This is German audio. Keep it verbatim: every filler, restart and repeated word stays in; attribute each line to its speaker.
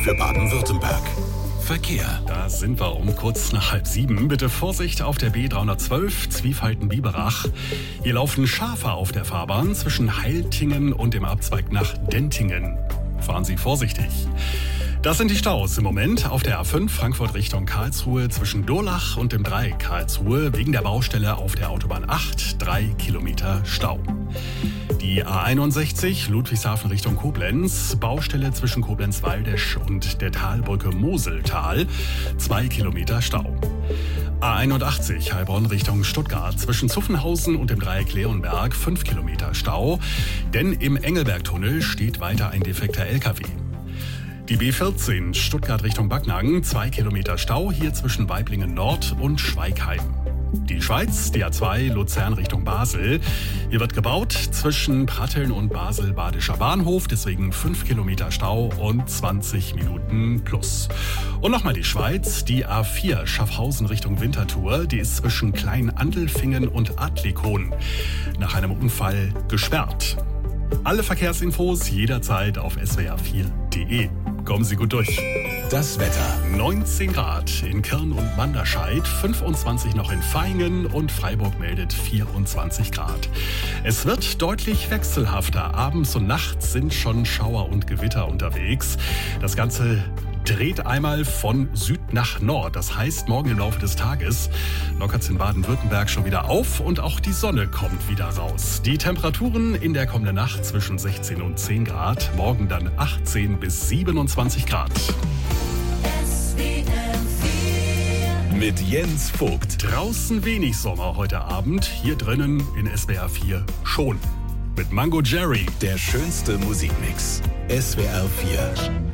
Speaker 1: für Baden-Württemberg. Verkehr.
Speaker 2: Da sind wir um kurz nach halb sieben. Bitte Vorsicht auf der B dreihundertzwölf Zwiefalten-Biberach. Hier laufen Schafe auf der Fahrbahn zwischen Heiltingen und dem Abzweig nach Dentingen. Fahren Sie vorsichtig. Das sind die Staus im Moment auf der A fünf Frankfurt Richtung Karlsruhe zwischen Durlach und dem Dreieck Karlsruhe wegen der Baustelle auf der Autobahn acht, drei Kilometer Stau. Die A einundsechzig Ludwigshafen Richtung Koblenz, Baustelle zwischen Koblenz-Waldesch und der Talbrücke Moseltal, zwei Kilometer Stau. A einundachtzig Heilbronn Richtung Stuttgart zwischen Zuffenhausen und dem Dreieck Leonberg, fünf Kilometer Stau, denn im Engelbergtunnel steht weiter ein defekter L K W. Die B vierzehn Stuttgart Richtung Backnang, zwei Kilometer Stau, hier zwischen Waiblingen Nord und Schweigheim. Die Schweiz, die A zwei Luzern Richtung Basel. Hier wird gebaut zwischen Pratteln und Basel-Badischer Bahnhof, deswegen fünf Kilometer Stau und zwanzig Minuten plus. Und nochmal die Schweiz, die A vier Schaffhausen Richtung Winterthur, die ist zwischen Klein-Andelfingen und Adlikon nach einem Unfall gesperrt. Alle Verkehrsinfos jederzeit auf s w r vier punkt d e. Kommen Sie gut durch.
Speaker 1: Das Wetter.
Speaker 2: neunzehn Grad in Kirn und Manderscheid, fünfundzwanzig noch in Vaihingen und Freiburg meldet vierundzwanzig Grad. Es wird deutlich wechselhafter. Abends und nachts sind schon Schauer und Gewitter unterwegs. Das Ganze dreht einmal von Süd nach Nord. Das heißt, morgen im Laufe des Tages lockert es in Baden-Württemberg schon wieder auf und auch die Sonne kommt wieder raus. Die Temperaturen in der kommenden Nacht zwischen sechzehn und zehn Grad, morgen dann achtzehn bis siebenundzwanzig Grad.
Speaker 1: Mit Jens Vogt.
Speaker 2: Draußen wenig Sommer heute Abend, hier drinnen in S W R vier schon. Mit Mango Jerry.
Speaker 1: Der schönste Musikmix. S W R vier.